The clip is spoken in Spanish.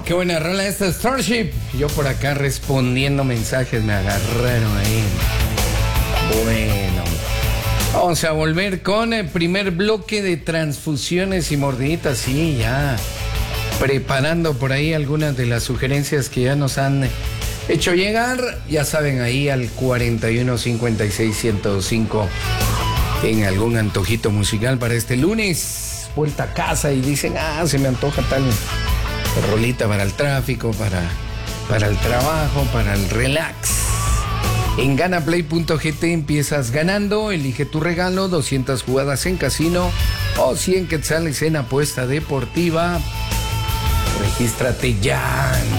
qué buena rola esta Starship. Yo por acá respondiendo mensajes me agarraron ahí. Bueno, vamos a volver con el primer bloque de transfusiones y mordiditas. Sí, ya preparando por ahí algunas de las sugerencias que ya nos han hecho llegar. Ya saben, ahí al 4156-105 en algún antojito musical para este lunes. Vuelta a casa y dicen, se me antoja tal rolita para el tráfico, para el trabajo, para el relax. En ganaplay.gt empiezas ganando, elige tu regalo, 200 jugadas en casino o 100 quetzales en apuesta deportiva. Regístrate ya.